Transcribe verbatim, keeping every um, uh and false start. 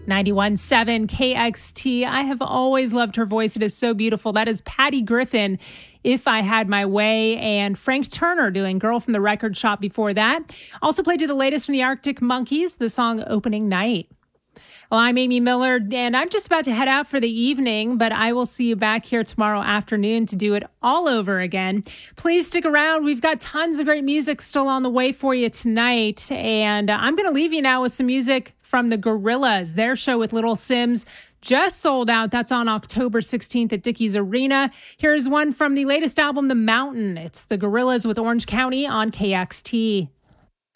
ninety-one point seven K X T. I have always loved her voice. It is so beautiful. That is Patty Griffin, If I Had My Way, and Frank Turner doing Girl from the Record Shop before that. Also played you the latest from the Arctic Monkeys, the song Opening Night. Well, I'm Amy Miller, and I'm just about to head out for the evening, but I will see you back here tomorrow afternoon to do it all over again. Please stick around. We've got tons of great music still on the way for you tonight, and I'm going to leave you now with some music from the Gorillaz. Their show with Little Sims just sold out. That's on October sixteenth at Dickies Arena. Here's one from the latest album, The Mountain. It's the Gorillaz with Orange County on K X T.